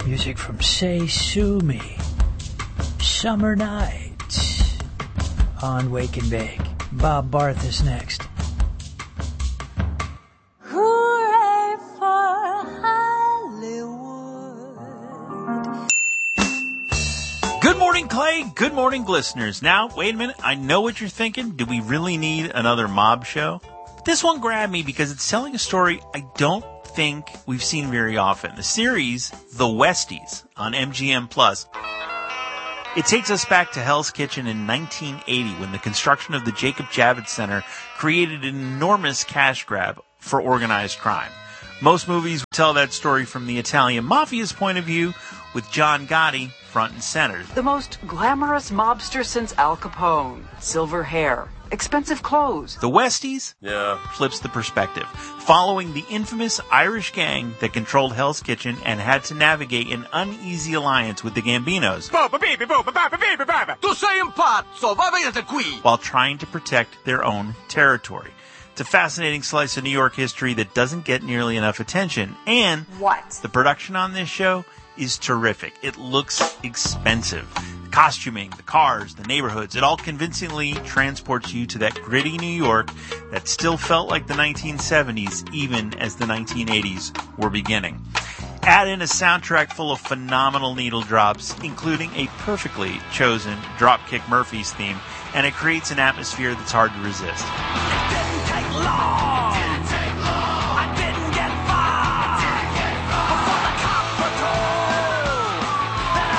Music from Say Sue Me. Summer Night on Wake and Bake. Bob Barth is next. Hooray for Hollywood. Good morning, Clay. Good morning, listeners. Now, wait a minute. I know what you're thinking. Do we really need another mob show? This one grabbed me because it's telling a story I don't think we've seen very often. The series, The Westies, on MGM+. It takes us back to Hell's Kitchen in 1980 when the construction of the Jacob Javits Center created an enormous cash grab for organized crime. Most movies tell that story from the Italian mafia's point of view, with John Gotti front and center. The most glamorous mobster since Al Capone. Silver hair. Expensive clothes. The Westies flips the perspective, following the infamous Irish gang that controlled Hell's Kitchen and had to navigate an uneasy alliance with the Gambinos while trying to protect their own territory. It's a fascinating slice of New York history that doesn't get nearly enough attention, and the production on this show is terrific. It looks expensive. Costuming, the cars, the neighborhoods, it all convincingly transports you to that gritty New York that still felt like the 1970s, even as the 1980s were beginning. Add in a soundtrack full of phenomenal needle drops, including a perfectly chosen Dropkick Murphys theme, and it creates an atmosphere that's hard to resist. It didn't take long. I didn't get far. Before the cops were told that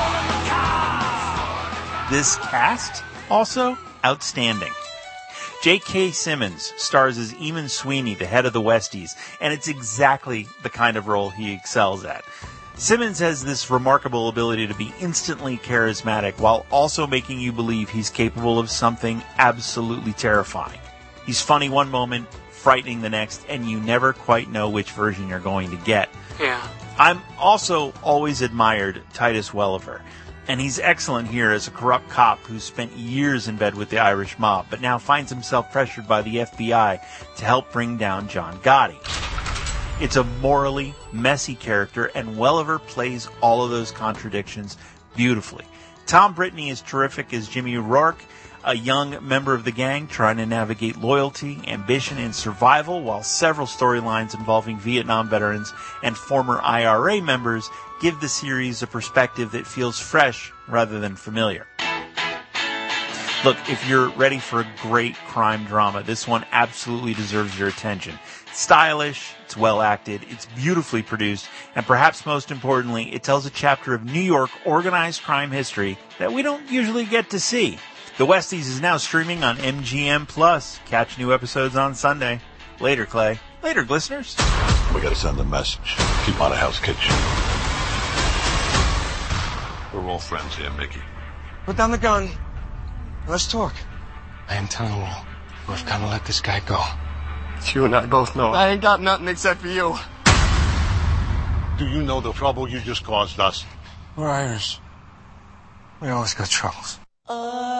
I'd stolen the car. This cast, also outstanding. J.K. Simmons stars as Eamon Sweeney, the head of the Westies, and it's exactly the kind of role he excels at. Simmons has this remarkable ability to be instantly charismatic while also making you believe he's capable of something absolutely terrifying. He's funny one moment, frightening the next, and you never quite know which version you're going to get. Yeah. I'm also always admired Titus Welliver, and he's excellent here as a corrupt cop who's spent years in bed with the Irish mob, but now finds himself pressured by the FBI to help bring down John Gotti. It's a morally messy character, and Welliver plays all of those contradictions beautifully. Tom Brittney is terrific as Jimmy O'Rourke, a young member of the gang trying to navigate loyalty, ambition, and survival, while several storylines involving Vietnam veterans and former IRA members give the series a perspective that feels fresh rather than familiar. Look, if you're ready for a great crime drama, this one absolutely deserves your attention. It's stylish, it's well acted, it's beautifully produced, and perhaps most importantly, it tells a chapter of New York organized crime history that we don't usually get to see. The Westies is now streaming on MGM+. Catch new episodes on Sunday. Later, Clay. Later, listeners. We gotta send a message. Keep out of Hell's Kitchen. We're all friends here, Mickey. Put down the gun. Let's talk. I am telling you, we've got to let this guy go. You and I both know I ain't got nothing except for you. Do you know the trouble you just caused us? We're Irish. We always got troubles.